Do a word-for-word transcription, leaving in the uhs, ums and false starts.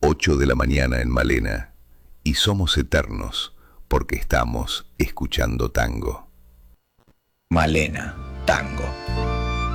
ocho de la mañana en Malena, y somos eternos porque estamos escuchando tango. Malena, tango.